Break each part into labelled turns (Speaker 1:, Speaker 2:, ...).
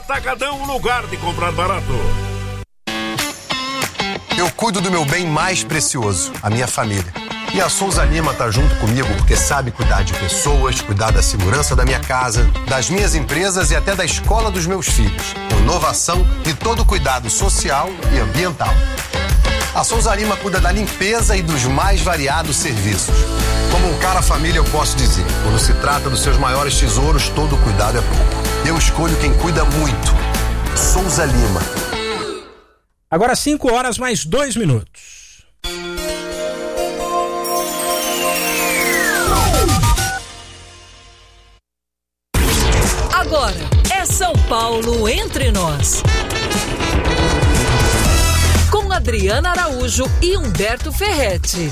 Speaker 1: Atacadão, lugar de comprar barato.
Speaker 2: Eu cuido do meu bem mais precioso, a minha família. E a Souza Lima tá junto comigo porque sabe cuidar de pessoas, cuidar da segurança da minha casa, das minhas empresas e até da escola dos meus filhos. Com inovação e todo cuidado social e ambiental. A Souza Lima cuida da limpeza e dos mais variados serviços. Como um cara família, eu posso dizer, quando se trata dos seus maiores tesouros, todo cuidado é pouco. Eu escolho quem cuida muito. Souza Lima.
Speaker 3: Agora 5 horas mais 2 minutos.
Speaker 4: Agora é São Paulo entre nós. Com Adriana Araújo e Humberto Ferretti.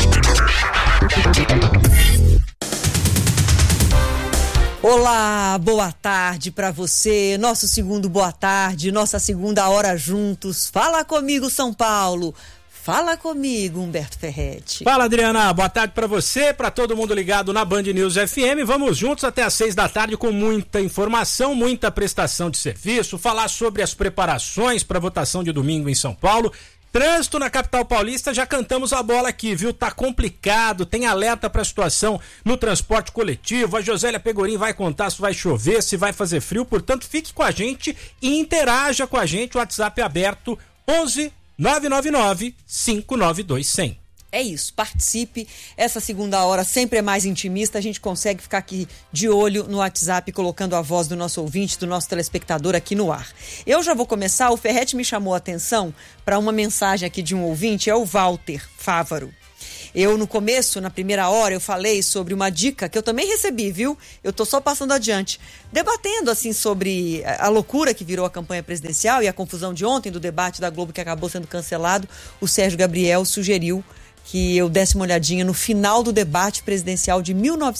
Speaker 5: Olá, boa tarde para você. Nosso segundo boa tarde, nossa segunda hora juntos. Fala comigo, São Paulo. Fala comigo, Humberto Ferretti.
Speaker 3: Fala, Adriana. Boa tarde para você, para todo mundo ligado na Band News FM. Vamos juntos até às 6 da tarde com muita informação, muita prestação de serviço, falar sobre as preparações para a votação de domingo em São Paulo. Trânsito na capital paulista, já cantamos a bola aqui, viu? Tá complicado, tem alerta para a situação no transporte coletivo. A Josélia Pegorim vai contar se vai chover, se vai fazer frio. Portanto, fique com a gente e interaja com a gente. O WhatsApp é aberto 11-999-592-100.
Speaker 5: É isso, participe. Essa segunda hora sempre é mais intimista. A gente consegue ficar aqui de olho no WhatsApp, colocando a voz do nosso ouvinte, do nosso telespectador aqui no ar. Eu já vou começar. O Ferretti me chamou a atenção para uma mensagem aqui de um ouvinte, é o Walter Fávaro. Eu, no começo, na primeira hora, eu falei sobre uma dica que eu também recebi, viu? Eu tô só passando adiante. Debatendo, assim, sobre a loucura que virou a campanha presidencial e a confusão de ontem do debate da Globo que acabou sendo cancelado, o Sérgio Gabriel sugeriu que eu desse uma olhadinha no final do debate presidencial de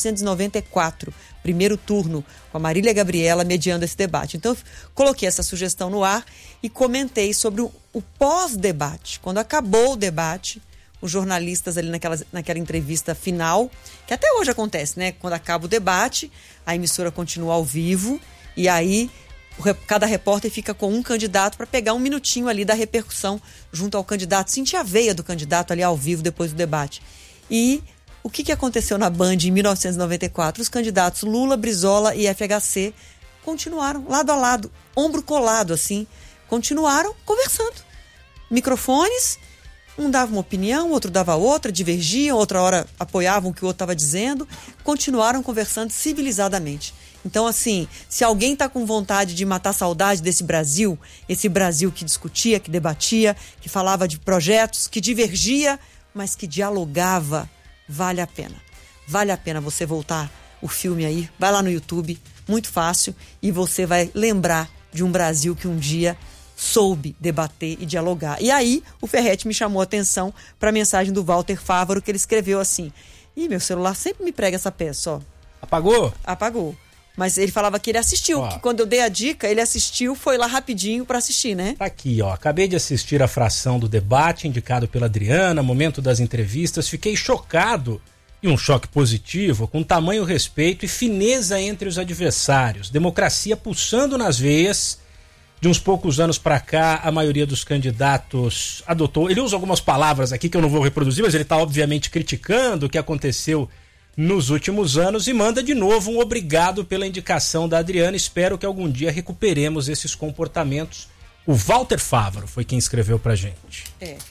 Speaker 5: 1994, primeiro turno, com a Marília Gabriela mediando esse debate. Então, eu coloquei essa sugestão no ar e comentei sobre o pós-debate. Quando acabou o debate, os jornalistas ali naquela entrevista final, que até hoje acontece, né? Quando acaba o debate, a emissora continua ao vivo e aí cada repórter fica com um candidato para pegar um minutinho ali da repercussão junto ao candidato, sentir a veia do candidato ali ao vivo depois do debate. E o que aconteceu na Band em 1994? Os candidatos Lula, Brizola e FHC continuaram lado a lado, ombro colado assim, continuaram conversando. Microfones, um dava uma opinião, outro dava outra, divergiam, outra hora apoiavam o que o outro estava dizendo, continuaram conversando civilizadamente. Então, assim, se alguém está com vontade de matar a saudade desse Brasil, esse Brasil que discutia, que debatia, que falava de projetos, que divergia, mas que dialogava, vale a pena. Vale a pena você voltar o filme aí, vai lá no YouTube, muito fácil, e você vai lembrar de um Brasil que um dia soube debater e dialogar. E aí, o Ferretti me chamou a atenção para a mensagem do Walter Fávaro, que ele escreveu assim: "Ih, meu celular sempre me prega essa peça, ó."
Speaker 3: Apagou?
Speaker 5: Apagou. Mas ele falava que ele assistiu, que quando eu dei a dica, ele assistiu, foi lá rapidinho para assistir, né?
Speaker 3: Tá aqui, ó. Acabei de assistir a fração do debate indicado pela Adriana, momento das entrevistas. Fiquei chocado, e um choque positivo, com tamanho respeito e fineza entre os adversários. Democracia pulsando nas veias. De uns poucos anos para cá, a maioria dos candidatos adotou... Ele usa algumas palavras aqui que eu não vou reproduzir, mas ele está obviamente criticando o que aconteceu nos últimos anos e manda de novo um obrigado pela indicação da Adriana. Espero que algum dia recuperemos esses comportamentos. O Walter Fávaro foi quem escreveu pra gente.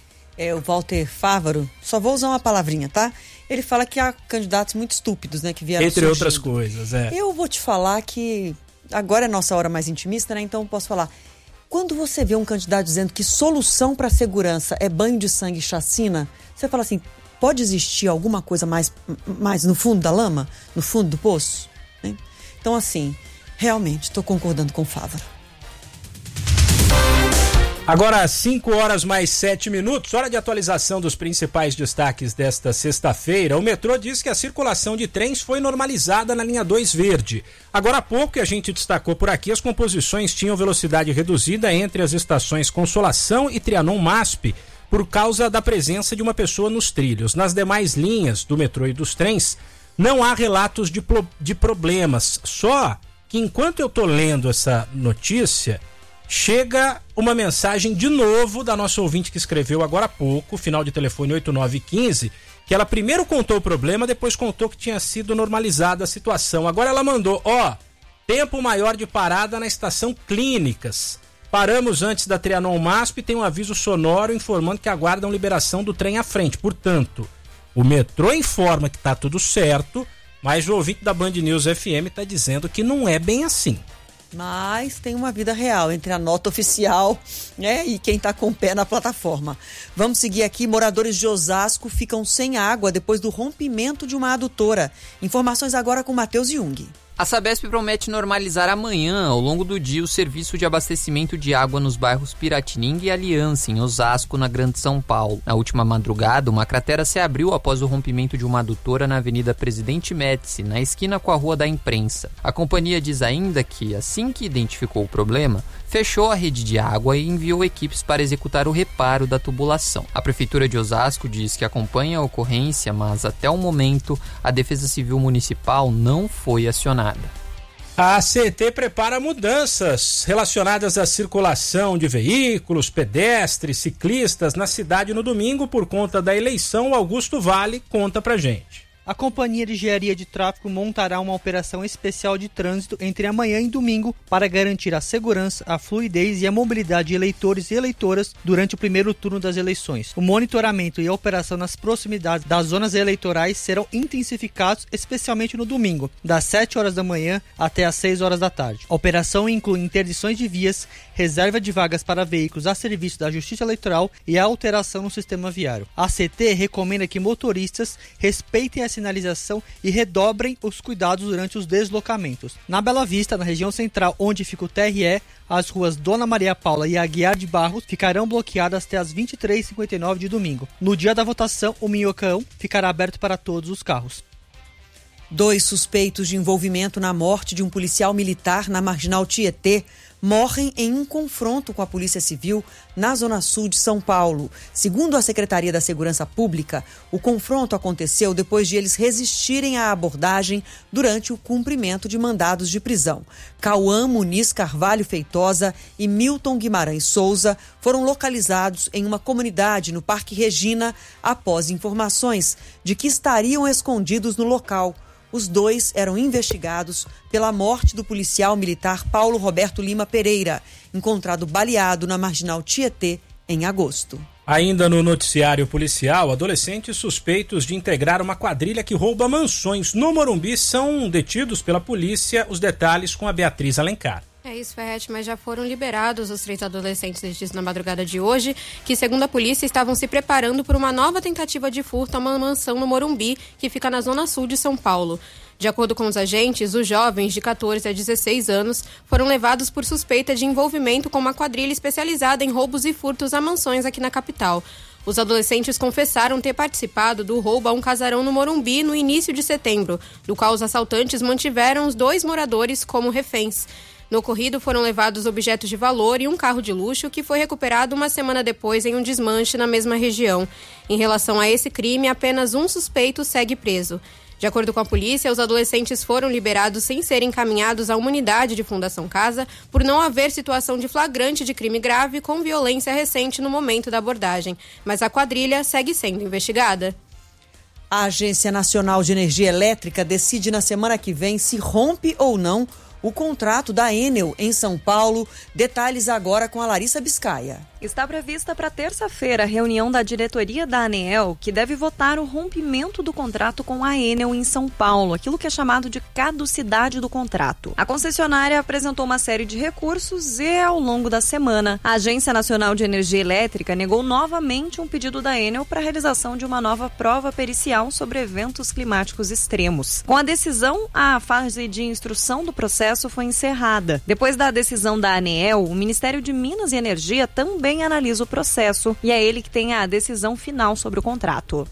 Speaker 5: O Walter Fávaro, só vou usar uma palavrinha, tá? Ele fala que há candidatos muito estúpidos, né, que vieram
Speaker 3: entre
Speaker 5: surgindo.
Speaker 3: outras coisas,
Speaker 5: Eu vou te falar que agora é nossa hora mais intimista, né? Então posso falar. Quando você vê um candidato dizendo que solução para a segurança é banho de sangue e chacina, você fala assim: pode existir alguma coisa mais no fundo da lama? No fundo do poço? Né? Então, assim, realmente, estou concordando com o Fávaro.
Speaker 3: Agora, 5 horas mais 7 minutos, hora de atualização dos principais destaques desta sexta-feira. O metrô diz que a circulação de trens foi normalizada na linha 2 verde. Agora há pouco, que a gente destacou por aqui, as composições tinham velocidade reduzida entre as estações Consolação e Trianon MASP, por causa da presença de uma pessoa nos trilhos. Nas demais linhas do metrô e dos trens, não há relatos de problemas, só que enquanto eu tô lendo essa notícia, chega uma mensagem de novo da nossa ouvinte que escreveu agora há pouco, final de telefone 8915, que ela primeiro contou o problema, depois contou que tinha sido normalizada a situação. Agora ela mandou, tempo maior de parada na estação Clínicas. Paramos antes da Trianon MASP e tem um aviso sonoro informando que aguardam liberação do trem à frente. Portanto, o metrô informa que tá tudo certo, mas o ouvinte da Band News FM tá dizendo que não é bem assim.
Speaker 5: Mas tem uma vida real entre a nota oficial, né, e quem está com o pé na plataforma. Vamos seguir aqui. Moradores de Osasco ficam sem água depois do rompimento de uma adutora. Informações agora com Matheus Jung.
Speaker 6: A Sabesp promete normalizar amanhã, ao longo do dia, o serviço de abastecimento de água nos bairros Piratininga e Aliança, em Osasco, na Grande São Paulo. Na última madrugada, uma cratera se abriu após o rompimento de uma adutora na Avenida Presidente Médici, na esquina com a Rua da Imprensa. A companhia diz ainda que, assim que identificou o problema, fechou a rede de água e enviou equipes para executar o reparo da tubulação. A Prefeitura de Osasco diz que acompanha a ocorrência, mas até o momento a Defesa Civil Municipal não foi acionada.
Speaker 3: A ACT prepara mudanças relacionadas à circulação de veículos, pedestres, ciclistas na cidade no domingo por conta da eleição. Augusto Vale conta pra gente.
Speaker 7: A Companhia de Engenharia de Tráfego montará uma operação especial de trânsito entre amanhã e domingo para garantir a segurança, a fluidez e a mobilidade de eleitores e eleitoras durante o primeiro turno das eleições. O monitoramento e a operação nas proximidades das zonas eleitorais serão intensificados, especialmente no domingo, das 7 horas da manhã até as 6 horas da tarde. A operação inclui interdições de vias, reserva de vagas para veículos a serviço da Justiça Eleitoral e a alteração no sistema viário. A CT recomenda que motoristas respeitem a sinalização e redobrem os cuidados durante os deslocamentos. Na Bela Vista, na região central onde fica o TRE, as ruas Dona Maria Paula e Aguiar de Barros ficarão bloqueadas até as 23h59 de domingo. No dia da votação, o Minhocão ficará aberto para todos os carros.
Speaker 5: 2 suspeitos de envolvimento na morte de um policial militar na Marginal Tietê morrem em um confronto com a Polícia Civil na Zona Sul de São Paulo. Segundo a Secretaria da Segurança Pública, o confronto aconteceu depois de eles resistirem à abordagem durante o cumprimento de mandados de prisão. Cauã Muniz Carvalho Feitosa e Milton Guimarães Souza foram localizados em uma comunidade no Parque Regina após informações de que estariam escondidos no local. Os dois eram investigados pela morte do policial militar Paulo Roberto Lima Pereira, encontrado baleado na Marginal Tietê em agosto.
Speaker 3: Ainda no noticiário policial, adolescentes suspeitos de integrar uma quadrilha que rouba mansões no Morumbi são detidos pela polícia. Os detalhes com a Beatriz Alencar.
Speaker 8: É isso, Ferretti, mas já foram liberados os 3 adolescentes detidos na madrugada de hoje, que, segundo a polícia, estavam se preparando por uma nova tentativa de furto a uma mansão no Morumbi, que fica na Zona Sul de São Paulo. De acordo com os agentes, os jovens de 14 a 16 anos foram levados por suspeita de envolvimento com uma quadrilha especializada em roubos e furtos a mansões aqui na capital. Os adolescentes confessaram ter participado do roubo a um casarão no Morumbi no início de setembro, do qual os assaltantes mantiveram os 2 moradores como reféns. No ocorrido foram levados objetos de valor e um carro de luxo que foi recuperado uma semana depois em um desmanche na mesma região. Em relação a esse crime, apenas um suspeito segue preso. De acordo com a polícia, os adolescentes foram liberados sem serem encaminhados a uma unidade de Fundação Casa por não haver situação de flagrante de crime grave com violência recente no momento da abordagem. Mas a quadrilha segue sendo investigada.
Speaker 5: A Agência Nacional de Energia Elétrica decide na semana que vem se rompe ou não o contrato da Enel em São Paulo. Detalhes agora com a Larissa Biscaia.
Speaker 9: Está prevista para terça-feira a reunião da diretoria da ANEEL, que deve votar o rompimento do contrato com a Enel em São Paulo, aquilo que é chamado de caducidade do contrato. A concessionária apresentou uma série de recursos e, ao longo da semana, a Agência Nacional de Energia Elétrica negou novamente um pedido da Enel para a realização de uma nova prova pericial sobre eventos climáticos extremos. Com a decisão, a fase de instrução do processo foi encerrada. Depois da decisão da ANEEL, o Ministério de Minas e Energia também analisa o processo e é ele que tem a decisão final sobre o contrato.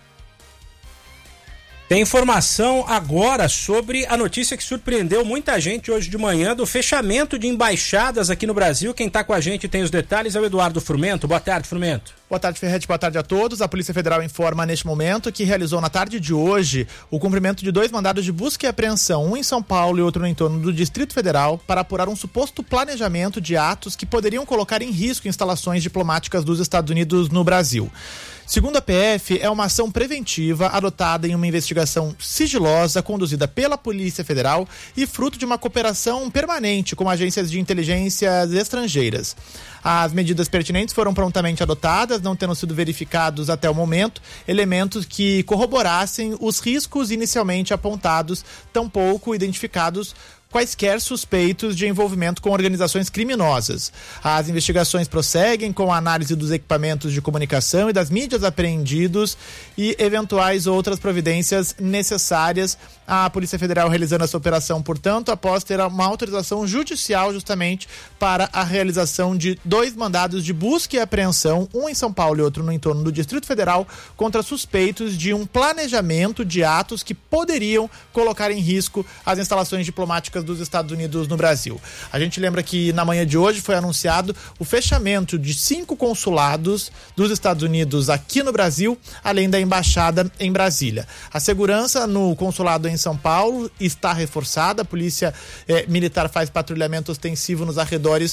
Speaker 3: Tem informação agora sobre a notícia que surpreendeu muita gente hoje de manhã do fechamento de embaixadas aqui no Brasil. Quem está com a gente tem os detalhes é o Eduardo Frumento. Boa tarde, Frumento.
Speaker 10: Boa tarde, Ferretti. Boa tarde a todos. A Polícia Federal informa neste momento que realizou na tarde de hoje o cumprimento de 2 mandados de busca e apreensão, um em São Paulo e outro no entorno do Distrito Federal, para apurar um suposto planejamento de atos que poderiam colocar em risco instalações diplomáticas dos Estados Unidos no Brasil. Segundo a PF, é uma ação preventiva adotada em uma investigação sigilosa conduzida pela Polícia Federal e fruto de uma cooperação permanente com agências de inteligências estrangeiras. As medidas pertinentes foram prontamente adotadas, não tendo sido verificados até o momento elementos que corroborassem os riscos inicialmente apontados, tampouco identificados quaisquer suspeitos de envolvimento com organizações criminosas. As investigações prosseguem com a análise dos equipamentos de comunicação e das mídias apreendidos e eventuais outras providências necessárias. A Polícia Federal realizando essa operação, portanto, após ter uma autorização judicial justamente para a realização de 2 mandados de busca e apreensão, um em São Paulo e outro no entorno do Distrito Federal, contra suspeitos de um planejamento de atos que poderiam colocar em risco as instalações diplomáticas dos Estados Unidos no Brasil. A gente lembra que na manhã de hoje foi anunciado o fechamento de 5 consulados dos Estados Unidos aqui no Brasil, além da embaixada em Brasília. A segurança no consulado em São Paulo está reforçada, a polícia militar faz patrulhamento ostensivo nos arredores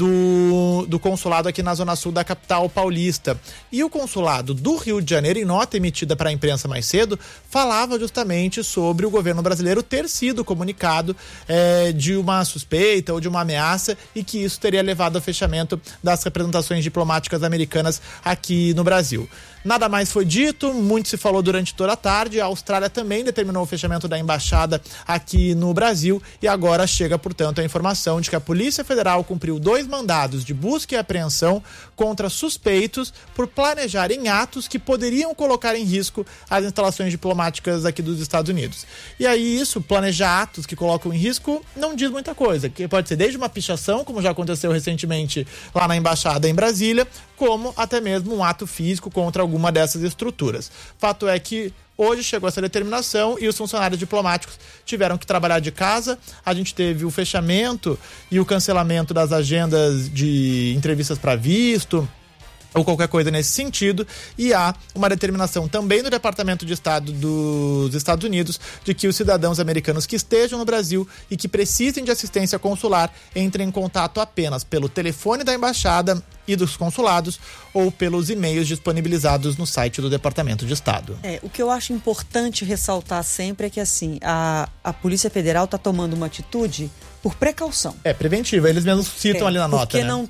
Speaker 10: do consulado aqui na zona sul da capital paulista. E o consulado do Rio de Janeiro, em nota emitida para a imprensa mais cedo, falava justamente sobre o governo brasileiro ter sido comunicado de uma suspeita ou de uma ameaça e que isso teria levado ao fechamento das representações diplomáticas americanas aqui no Brasil. Nada mais foi dito, muito se falou durante toda a tarde. A Austrália também determinou o fechamento da embaixada aqui no Brasil e agora chega, portanto, a informação de que a Polícia Federal cumpriu 2 mandados de busca e apreensão contra suspeitos por planejarem atos que poderiam colocar em risco as instalações diplomáticas aqui dos Estados Unidos. E aí isso, planejar atos que colocam em risco, não diz muita coisa, que pode ser desde uma pichação, como já aconteceu recentemente lá na embaixada em Brasília, como até mesmo um ato físico contra alguma dessas estruturas. Fato é que hoje chegou essa determinação e os funcionários diplomáticos tiveram que trabalhar de casa. A gente teve o fechamento e o cancelamento das agendas de entrevistas para visto ou qualquer coisa nesse sentido, e há uma determinação também do Departamento de Estado dos Estados Unidos de que os cidadãos americanos que estejam no Brasil e que precisem de assistência consular entrem em contato apenas pelo telefone da embaixada e dos consulados ou pelos e-mails disponibilizados no site do Departamento de Estado.
Speaker 5: O que eu acho importante ressaltar sempre é que assim, a Polícia Federal está tomando uma atitude por precaução.
Speaker 10: Preventiva, eles mesmos citam ali na nota,
Speaker 5: porque não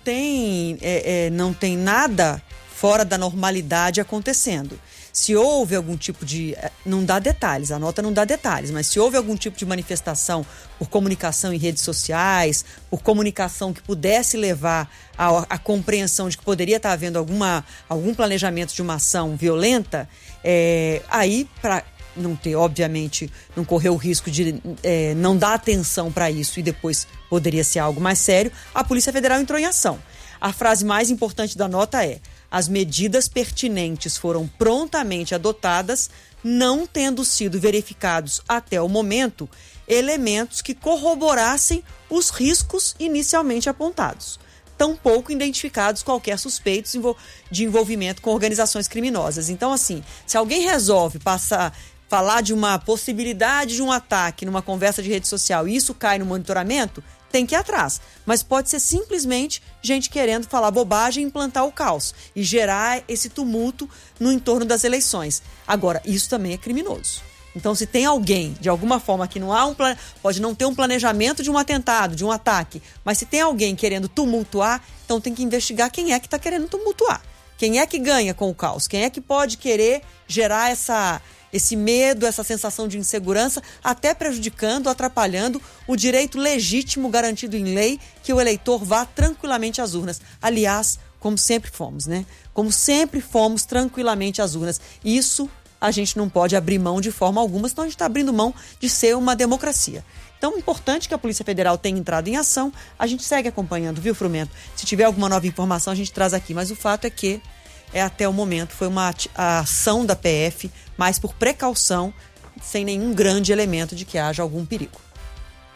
Speaker 5: tem nada fora da normalidade acontecendo. Se houve algum tipo de... Não dá detalhes, a nota não dá detalhes, mas se houve algum tipo de manifestação por comunicação em redes sociais, por comunicação que pudesse levar à compreensão de que poderia estar havendo algum planejamento de uma ação violenta, aí, para não ter, obviamente, não correr o risco de não dar atenção para isso e depois poderia ser algo mais sério, a Polícia Federal entrou em ação. A frase mais importante da nota é: as medidas pertinentes foram prontamente adotadas, não tendo sido verificados até o momento elementos que corroborassem os riscos inicialmente apontados. Tampouco identificados qualquer suspeitos de envolvimento com organizações criminosas. Então, assim, se alguém resolve falar de uma possibilidade de um ataque numa conversa de rede social e isso cai no monitoramento, tem que ir atrás. Mas pode ser simplesmente gente querendo falar bobagem e implantar o caos e gerar esse tumulto no entorno das eleições. Agora, isso também é criminoso. Então, se tem alguém, de alguma forma, que não há pode não ter um planejamento de um atentado, de um ataque, mas se tem alguém querendo tumultuar, então tem que investigar quem é que está querendo tumultuar. Quem é que ganha com o caos? Quem é que pode querer gerar esse medo, essa sensação de insegurança, até prejudicando, atrapalhando o direito legítimo garantido em lei que o eleitor vá tranquilamente às urnas. Aliás, como sempre fomos, né? Como sempre fomos tranquilamente às urnas. Isso a gente não pode abrir mão de forma alguma, senão a gente está abrindo mão de ser uma democracia. Então, é importante que a Polícia Federal tenha entrado em ação. A gente segue acompanhando, viu, Frumento? Se tiver alguma nova informação, a gente traz aqui. Mas o fato é que, até o momento, foi a ação da PF, mas por precaução, sem nenhum grande elemento de que haja algum perigo.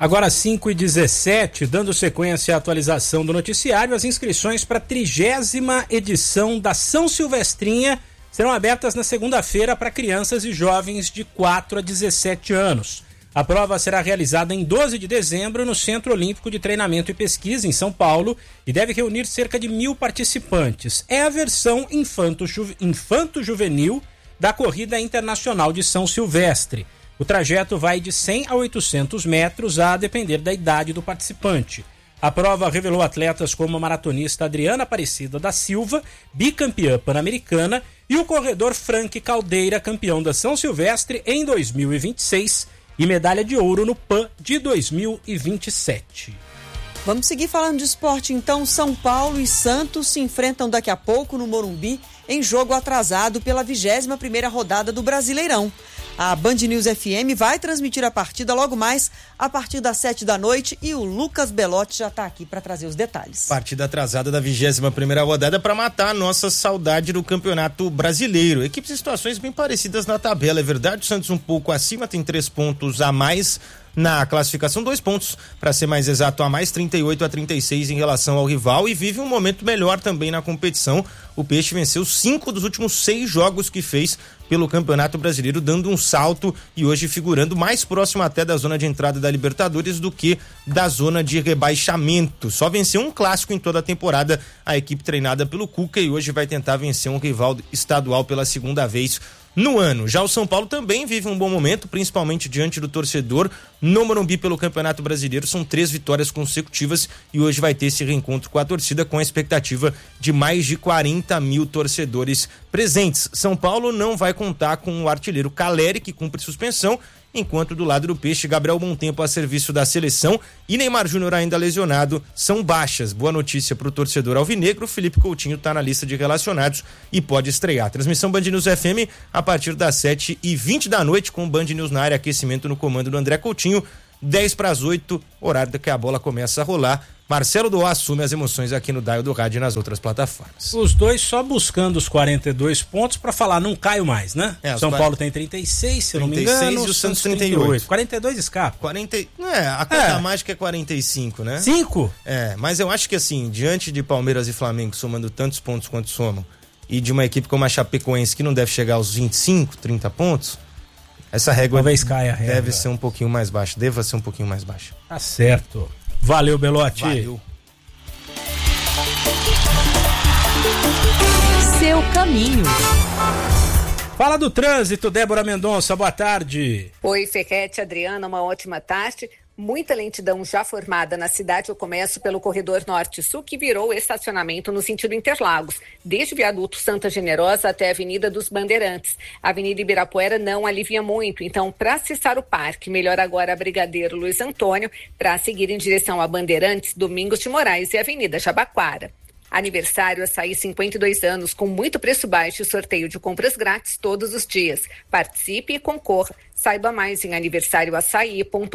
Speaker 3: Agora 5h17, dando sequência à atualização do noticiário, as inscrições para a 30ª edição da São Silvestrinha serão abertas na segunda-feira para crianças e jovens de 4 a 17 anos. A prova será realizada em 12 de dezembro no Centro Olímpico de Treinamento e Pesquisa, em São Paulo, e deve reunir cerca de 1.000 participantes. É a versão infanto-juvenil da Corrida Internacional de São Silvestre. O trajeto vai de 100 a 800 metros, a depender da idade do participante. A prova revelou atletas como a maratonista Adriana Aparecida da Silva, bicampeã pan-americana, e o corredor Frank Caldeira, campeão da São Silvestre em 2026 e medalha de ouro no PAN de 2027.
Speaker 5: Vamos seguir falando de esporte, então. São Paulo e Santos se enfrentam daqui a pouco no Morumbi em jogo atrasado pela 21ª rodada do Brasileirão. A Band News FM vai transmitir a partida logo mais a partir das 7 da noite e o Lucas Belotti já está aqui para trazer os detalhes.
Speaker 11: Partida atrasada da 21ª rodada para matar a nossa saudade do Campeonato Brasileiro. Equipes em situações bem parecidas na tabela, é verdade. O Santos um pouco acima, tem 3 pontos a mais na classificação, 2 pontos, para ser mais exato, a mais, 38 a 36 em relação ao rival, e vive um momento melhor também na competição. O Peixe venceu 5 dos últimos 6 jogos que fez pelo Campeonato Brasileiro, dando um salto e hoje figurando mais próximo até da zona de entrada da Libertadores do que da zona de rebaixamento. Só venceu um clássico em toda a temporada a equipe treinada pelo Cuca, e hoje vai tentar vencer um rival estadual pela segunda vez no ano. Já o São Paulo também vive um bom momento, principalmente diante do torcedor no Morumbi pelo Campeonato Brasileiro. São 3 vitórias consecutivas e hoje vai ter esse reencontro com a torcida, com a expectativa de mais de 40 mil torcedores presentes. São Paulo não vai contar com o artilheiro Caleri, que cumpre suspensão, enquanto do lado do Peixe, Gabriel Montempo a serviço da seleção e Neymar Júnior ainda lesionado são baixas. Boa notícia para o torcedor alvinegro, Felipe Coutinho está na lista de relacionados e pode estrear. Transmissão Band News FM a partir das 7h20 da noite, com Band News na área, aquecimento no comando do André Coutinho, 7:50, horário que a bola começa a rolar. Marcelo Doá assume as emoções aqui no dial do rádio e nas outras plataformas.
Speaker 3: Os dois só buscando os 42 pontos para falar, não caio mais, né? São Paulo tem 36, se eu não me engano.
Speaker 11: E o Santos 38.
Speaker 3: 42 escapa.
Speaker 11: A conta mágica é 45, né?
Speaker 3: 5?
Speaker 11: Mas eu acho que assim, diante de Palmeiras e Flamengo somando tantos pontos quanto somam, e de uma equipe como a Chapecoense que não deve chegar aos 25, 30 pontos, essa régua
Speaker 3: talvez caia a régua.
Speaker 11: Deva ser um pouquinho mais baixa.
Speaker 3: Tá certo. Valeu, Belotti.
Speaker 11: Valeu.
Speaker 4: Seu caminho.
Speaker 3: Fala do trânsito, Débora Mendonça, boa tarde.
Speaker 12: Oi, Ferrete, Adriana, uma ótima tarde. Muita lentidão já formada na cidade. Eu começo pelo corredor Norte-Sul, que virou estacionamento no sentido Interlagos, desde o viaduto Santa Generosa até a Avenida dos Bandeirantes. A Avenida Ibirapuera não alivia muito, então, para acessar o parque, melhor agora a Brigadeiro Luiz Antônio, para seguir em direção a Bandeirantes, Domingos de Moraes e Avenida Jabaquara. Aniversário Açaí, 52 anos, com muito preço baixo e sorteio de compras grátis todos os dias. Participe e concorra. Saiba mais em aniversarioaçaí.com.br.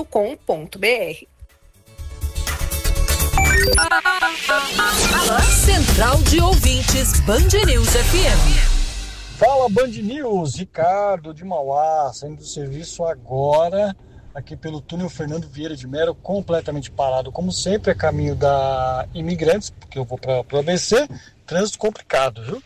Speaker 4: Central de Ouvintes, Band News FM.
Speaker 13: Fala, Band News, Ricardo de Mauá, saindo do serviço agora, aqui pelo túnel Fernando Vieira de Mello, completamente parado, como sempre, é caminho da Imigrantes, porque eu vou para o ABC, trânsito complicado, viu?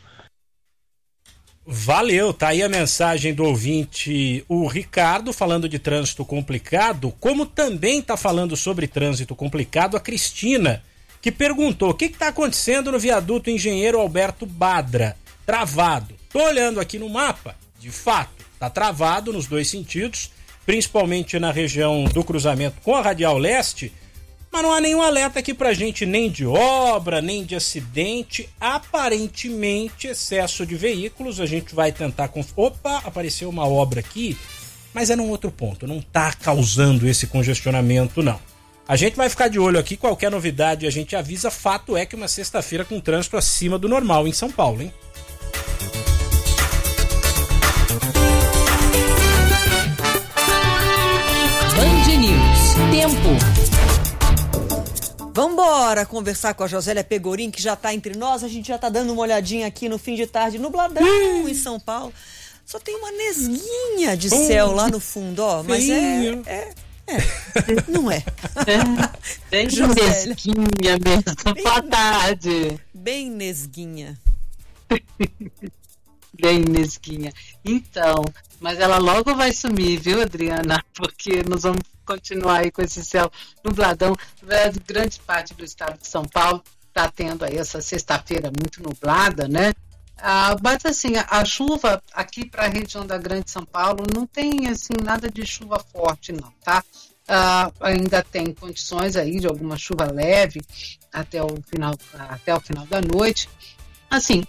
Speaker 3: Valeu, tá aí a mensagem do ouvinte, o Ricardo, falando de trânsito complicado, como também tá falando sobre trânsito complicado a Cristina, que perguntou o que tá acontecendo no viaduto Engenheiro Alberto Badra, travado. Tô olhando aqui no mapa, de fato, tá travado nos dois sentidos, principalmente na região do cruzamento com a Radial Leste, mas não há nenhum alerta aqui pra gente, nem de obra, nem de acidente, aparentemente excesso de veículos. A gente vai tentar... Opa, apareceu uma obra aqui, mas é num outro ponto, não tá causando esse congestionamento, não. A gente vai ficar de olho aqui, qualquer novidade a gente avisa. Fato é que uma sexta-feira com trânsito acima do normal em São Paulo, hein?
Speaker 4: Band News. Tempo.
Speaker 5: Vambora conversar com a Josélia Pegorim, que já tá entre nós. A gente já tá dando uma olhadinha aqui no fim de tarde, nubladão em São Paulo. Só tem uma nesguinha de céu lá no fundo, ó. Mas é Não é?
Speaker 14: Bem nesguinha mesmo. Boa tarde.
Speaker 5: Bem nesguinha.
Speaker 14: Bem nesguinha. Então, mas ela logo vai sumir, viu, Adriana? Porque nós vamos continuar aí com esse céu nubladão. Grande parte do estado de São Paulo está tendo aí essa sexta-feira muito nublada, né? Mas assim, a chuva aqui para a região da Grande São Paulo não tem assim nada de chuva forte não, tá? Ainda tem condições aí de alguma chuva leve até o final da noite. Assim,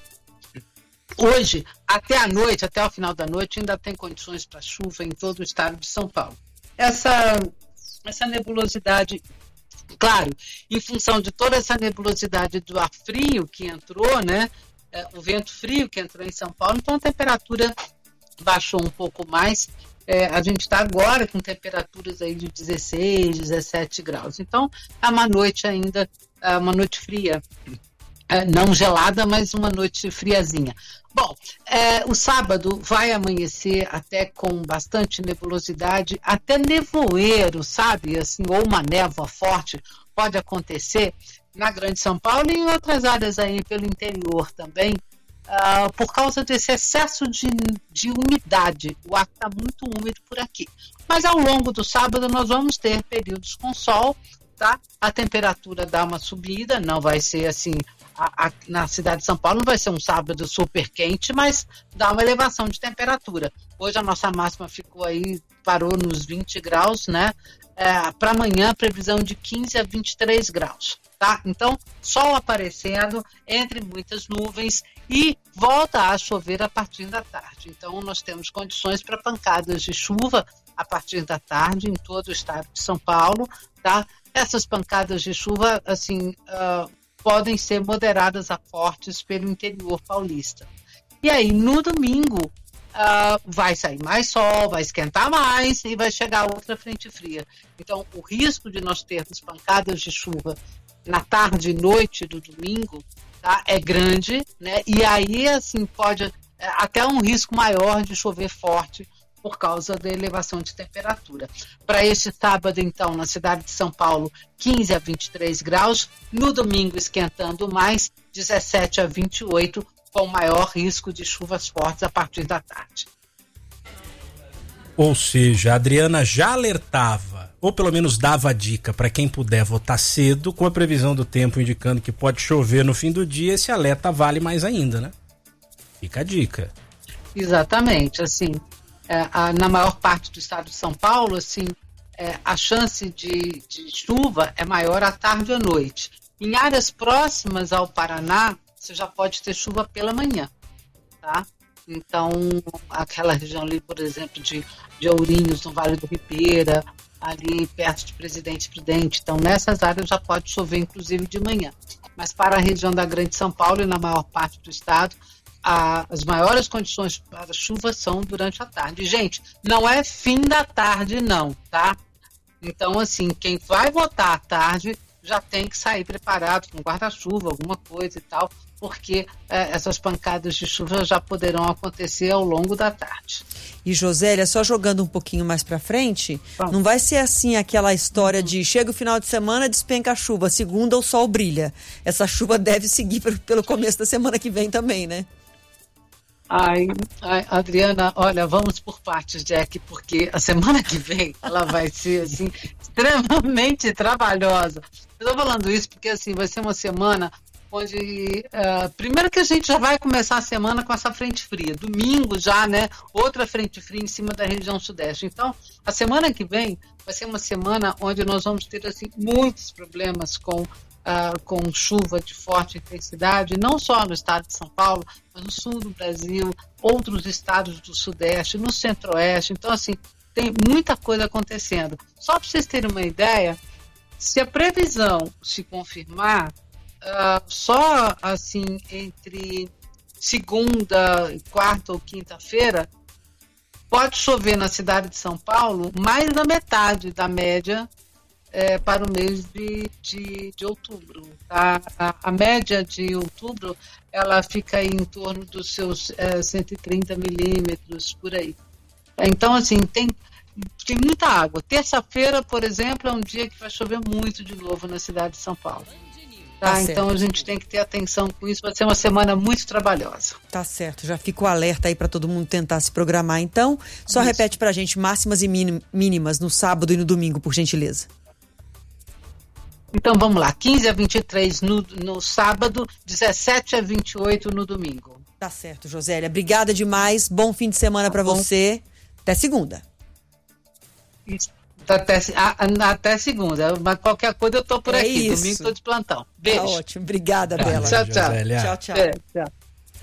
Speaker 14: hoje, até a noite, até o final da noite, ainda tem condições para chuva em todo o estado de São Paulo. Essa nebulosidade, claro, em função de toda essa nebulosidade do ar frio que entrou, né? O vento frio que entrou em São Paulo, então a temperatura baixou um pouco mais. A gente está agora com temperaturas aí de 16, 17 graus. Então, é uma noite ainda, uma noite fria. Não gelada, mas uma noite friazinha. Bom, o sábado vai amanhecer até com bastante nebulosidade, até nevoeiro, sabe? Assim, ou uma névoa forte pode acontecer na Grande São Paulo e em outras áreas aí pelo interior também, por causa desse excesso de umidade. O ar está muito úmido por aqui. Mas ao longo do sábado nós vamos ter períodos com sol, tá? A temperatura dá uma subida, não vai ser assim, na cidade de São Paulo não vai ser um sábado super quente, mas dá uma elevação de temperatura. Hoje a nossa máxima parou nos 20 graus, né? Para amanhã, previsão de 15 a 23 graus. Tá? Então, sol aparecendo entre muitas nuvens e volta a chover a partir da tarde. Então, nós temos condições para pancadas de chuva a partir da tarde em todo o estado de São Paulo. Tá? Essas pancadas de chuva, assim, podem ser moderadas a fortes pelo interior paulista. E aí, no domingo, vai sair mais sol, vai esquentar mais e vai chegar outra frente fria. Então, o risco de nós termos pancadas de chuva na tarde e noite do domingo, tá, é grande, né? E aí, assim, pode até um risco maior de chover forte por causa da elevação de temperatura. Para este sábado, então, na cidade de São Paulo, 15 a 23 graus, no domingo esquentando mais, 17 a 28, com maior risco de chuvas fortes a partir da tarde.
Speaker 3: Ou seja, a Adriana já alertava, ou pelo menos dava a dica para quem puder votar cedo, com a previsão do tempo indicando que pode chover no fim do dia, esse alerta vale mais ainda, né? Fica a dica.
Speaker 14: Exatamente, assim, na maior parte do estado de São Paulo, assim, a chance de chuva é maior à tarde e à noite. Em áreas próximas ao Paraná, você já pode ter chuva pela manhã, tá? Então, aquela região ali, por exemplo, de Ourinhos, no Vale do Ribeira, ali perto de Presidente Prudente. Então, nessas áreas já pode chover, inclusive, de manhã. Mas para a região da Grande São Paulo e na maior parte do estado, as maiores condições para chuva são durante a tarde. Gente, não é fim da tarde, não, tá? Então, assim, quem vai votar à tarde já tem que sair preparado com guarda-chuva, alguma coisa e tal, porque essas pancadas de chuva já poderão acontecer ao longo da tarde.
Speaker 5: E Josélia, só jogando um pouquinho mais pra frente, não vai ser assim aquela história de chega o final de semana, despenca a chuva, segunda o sol brilha. Essa chuva deve seguir pelo começo da semana que vem também, né?
Speaker 14: Ai, Adriana, olha, vamos por partes, Jack, porque a semana que vem ela vai ser, assim, extremamente trabalhosa. Eu tô falando isso porque, assim, vai ser uma semana onde, primeiro que a gente já vai começar a semana com essa frente fria. Domingo já, né, outra frente fria em cima da região sudeste. Então, a semana que vem vai ser uma semana onde nós vamos ter, assim, muitos problemas com chuva de forte intensidade, não só no estado de São Paulo, mas no sul do Brasil, outros estados do sudeste, no centro-oeste. Então, assim, tem muita coisa acontecendo. Só para vocês terem uma ideia, se a previsão se confirmar, só assim entre segunda, quarta ou quinta-feira, pode chover na cidade de São Paulo mais da metade da média para o mês de outubro. Tá? A média de outubro ela fica aí em torno dos seus 130 milímetros por aí. Então, assim, tem tem muita água. Terça-feira, por exemplo, é um dia que vai chover muito de novo na cidade de São Paulo. Tá, então a gente tem que ter atenção com isso, vai ser uma semana muito trabalhosa.
Speaker 5: Tá certo, já fica o alerta aí para todo mundo tentar se programar. Então, só repete pra gente máximas e mínimas no sábado e no domingo, por gentileza.
Speaker 14: Então vamos lá, 15 a 23 no sábado, 17 a 28 no domingo.
Speaker 5: Tá certo, Josélia, obrigada demais, bom fim de semana para você, até segunda.
Speaker 14: Isso. Até segunda, mas qualquer coisa eu tô por aqui.
Speaker 5: Isso.
Speaker 14: Domingo tô de plantão. Beijo.
Speaker 5: Tá ótimo, obrigada, Bela.
Speaker 14: Tchau, tchau.
Speaker 5: Tchau, tchau.
Speaker 14: Tchau.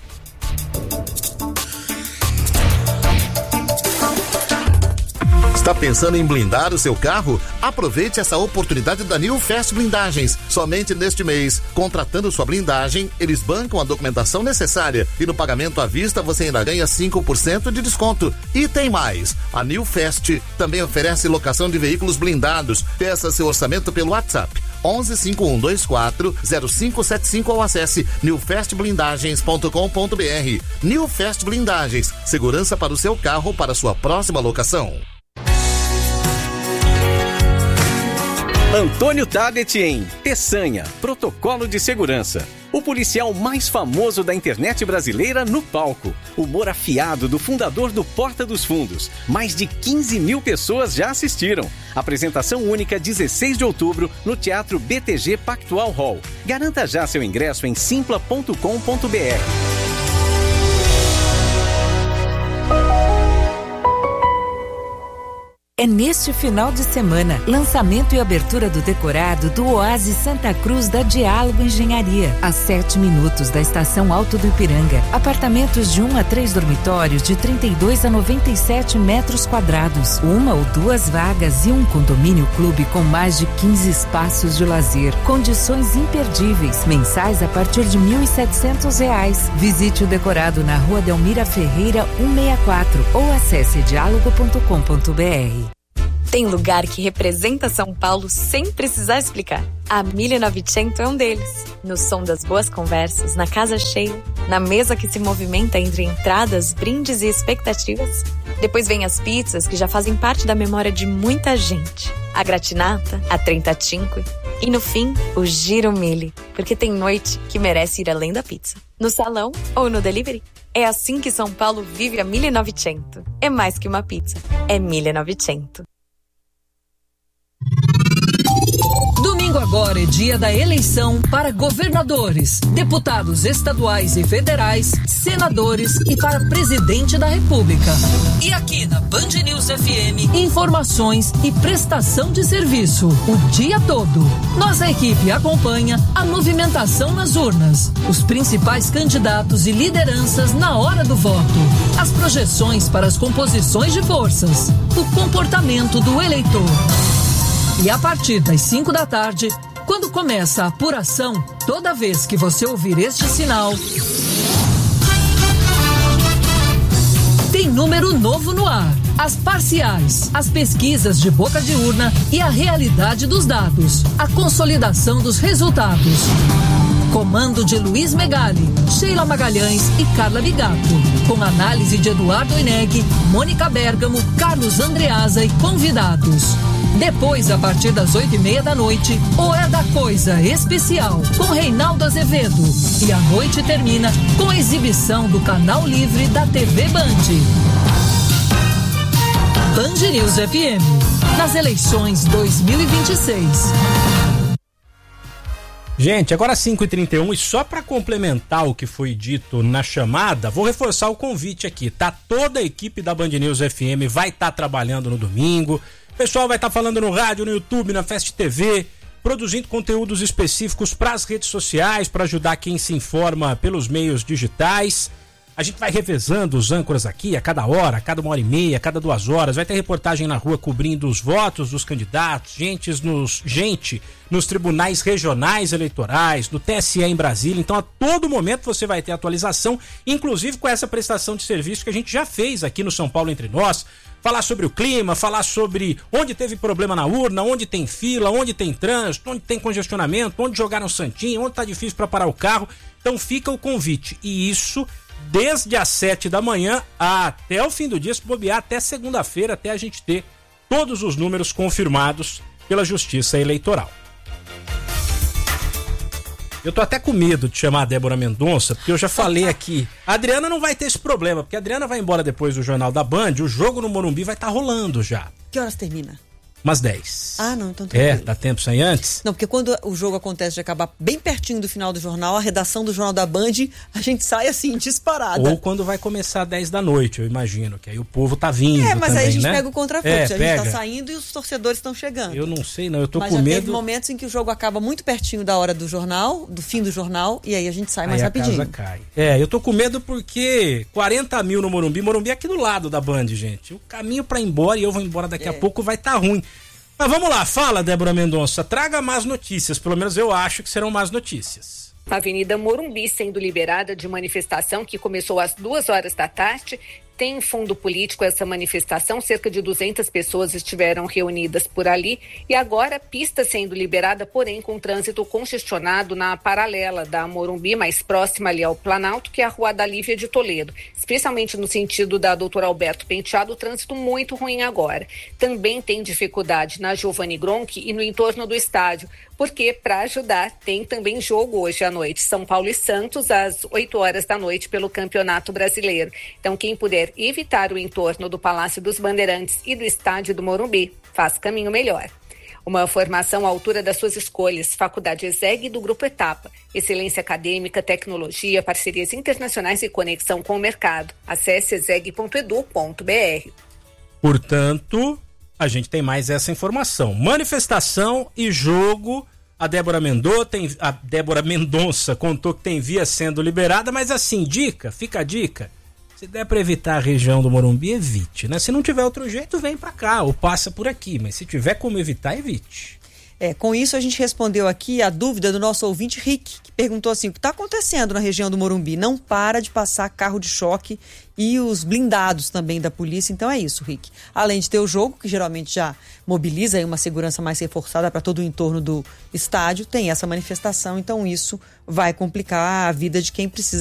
Speaker 15: Está pensando em blindar o seu carro? Aproveite essa oportunidade da New Fast Blindagens. Somente neste mês, contratando sua blindagem, eles bancam a documentação necessária e no pagamento à vista você ainda ganha 5% de desconto. E tem mais, a New Fast também oferece locação de veículos blindados. Peça seu orçamento pelo WhatsApp 11 5124 0575 ou acesse newfastblindagens.com.br. New Fast Blindagens, segurança para o seu carro para sua próxima locação.
Speaker 16: Antônio Tabet em Peçanha, protocolo de segurança. O policial mais famoso da internet brasileira no palco. Humor afiado do fundador do Porta dos Fundos. Mais de 15 mil pessoas já assistiram. Apresentação única 16 de outubro no Teatro BTG Pactual Hall. Garanta já seu ingresso em simpla.com.br.
Speaker 17: É neste final de semana, lançamento e abertura do decorado do Oásis Santa Cruz da Diálogo Engenharia, a 7 minutos da Estação Alto do Ipiranga. Apartamentos de 1 a 3 dormitórios de 32 a 97 metros quadrados, 1 ou 2 vagas e um condomínio clube com mais de 15 espaços de lazer. Condições imperdíveis, mensais a partir de R$ 1.700. Visite o decorado na Rua Delmira Ferreira 164 ou acesse diálogo.com.br.
Speaker 9: Tem lugar que representa São Paulo sem precisar explicar. A 1900 é um deles. No som das boas conversas, na casa cheia, na mesa que se movimenta entre entradas, brindes e expectativas. Depois vem as pizzas que já fazem parte da memória de muita gente. A gratinata, a trentacinque e no fim, o giro mille, porque tem noite que merece ir além da pizza. No salão ou no delivery. É assim que São Paulo vive a 1900. É mais que uma pizza, é 1900.
Speaker 4: Domingo agora é dia da eleição para governadores, deputados estaduais e federais, senadores e para presidente da República. E aqui na Band News FM, informações e prestação de serviço o dia todo. Nossa equipe acompanha a movimentação nas urnas, os principais candidatos e lideranças na hora do voto, as projeções para as composições de forças, o comportamento do eleitor. E a partir das 5 da tarde, quando começa a apuração, toda vez que você ouvir este sinal, tem número novo no ar. As parciais, as pesquisas de boca de urna e a realidade dos dados, a consolidação dos resultados. Comando de Luiz Megali, Sheila Magalhães e Carla Bigato. Com análise de Eduardo Oineg, Mônica Bergamo, Carlos Andreasa e convidados. Depois, a partir das 8h30 da noite, o É da Coisa Especial, com Reinaldo Azevedo. E a noite termina com a exibição do canal livre da TV Band. Band News FM, nas eleições 2026.
Speaker 3: Gente, agora 5h31 e só para complementar o que foi dito na chamada, vou reforçar o convite aqui, tá? Toda a equipe da Band News FM vai estar trabalhando no domingo, o pessoal vai estar falando no rádio, no YouTube, na Fast TV, produzindo conteúdos específicos para as redes sociais, para ajudar quem se informa pelos meios digitais. A gente vai revezando os âncoras aqui a cada hora, a cada 1h30, a cada 2 horas. Vai ter reportagem na rua cobrindo os votos dos candidatos, gente nos tribunais regionais eleitorais, no TSE em Brasília. Então, a todo momento você vai ter atualização, inclusive com essa prestação de serviço que a gente já fez aqui no São Paulo Entre Nós. Falar sobre o clima, falar sobre onde teve problema na urna, onde tem fila, onde tem trânsito, onde tem congestionamento, onde jogaram santinho, onde tá difícil para parar o carro. Então fica o convite. E isso desde as 7 da manhã até o fim do dia, se bobear, até segunda-feira, até a gente ter todos os números confirmados pela Justiça Eleitoral. Eu tô até com medo de chamar a Débora Mendonça, porque eu já falei aqui. A Adriana não vai ter esse problema, porque a Adriana vai embora depois do Jornal da Band, o jogo no Morumbi vai estar rolando já.
Speaker 5: Que horas termina?
Speaker 3: Umas 10.
Speaker 5: Ah, não, então tranquilo.
Speaker 3: Dá tempo sem antes?
Speaker 5: Não, porque quando o jogo acontece de acabar bem pertinho do final do jornal, a redação do Jornal da Band, a gente sai assim, disparada.
Speaker 3: Ou quando vai começar 10 da noite, eu imagino, que aí o povo tá vindo
Speaker 5: mas
Speaker 3: também,
Speaker 5: aí a gente
Speaker 3: né?
Speaker 5: pega o contrafluxo, a gente
Speaker 3: pega.
Speaker 5: tá saindo e os torcedores estão chegando.
Speaker 3: Eu não sei não, eu tô
Speaker 5: mas
Speaker 3: com
Speaker 5: já
Speaker 3: medo.
Speaker 5: Teve momentos em que o jogo acaba muito pertinho da hora do jornal, do fim do jornal, e aí a gente sai mais
Speaker 3: aí
Speaker 5: rapidinho.
Speaker 3: A casa cai. Eu tô com medo porque 40 mil no Morumbi é aqui do lado da Band, gente. O caminho pra ir embora, e eu vou embora daqui a pouco, vai tá ruim. Mas vamos lá, fala, Débora Mendonça, traga más notícias, pelo menos eu acho que serão más notícias.
Speaker 12: A Avenida Morumbi sendo liberada de manifestação que começou às 2h da tarde, tem fundo político essa manifestação, cerca de 200 pessoas estiveram reunidas por ali e agora pista sendo liberada, porém com trânsito congestionado na paralela da Morumbi, mais próxima ali ao Planalto, que é a Rua da Lívia de Toledo, especialmente no sentido da Doutor Alberto Penteado, o trânsito muito ruim agora. Também tem dificuldade na Giovanni Gronchi e no entorno do estádio, porque para ajudar tem também jogo hoje à noite, São Paulo e Santos às 8h da noite pelo Campeonato Brasileiro. Então quem puder evitar o entorno do Palácio dos Bandeirantes e do estádio do Morumbi, faz caminho melhor. Uma formação à altura das suas escolhas, Faculdade ESEG do Grupo Etapa. Excelência acadêmica, tecnologia, parcerias internacionais e conexão com o mercado. Acesse eseg.edu.br.
Speaker 3: Portanto, a gente tem mais essa informação. Manifestação e jogo. A Débora Mendonça contou que tem via sendo liberada, mas assim, fica a dica. Se der para evitar a região do Morumbi, evite, né? Se não tiver outro jeito, vem para cá ou passa por aqui. Mas se tiver como evitar, evite.
Speaker 5: Com isso a gente respondeu aqui a dúvida do nosso ouvinte Rick, que perguntou assim, o que está acontecendo na região do Morumbi? Não para de passar carro de choque e os blindados também da polícia. Então é isso, Rick. Além de ter o jogo, que geralmente já mobiliza aí uma segurança mais reforçada para todo o entorno do estádio, tem essa manifestação. Então isso vai complicar a vida de quem precisa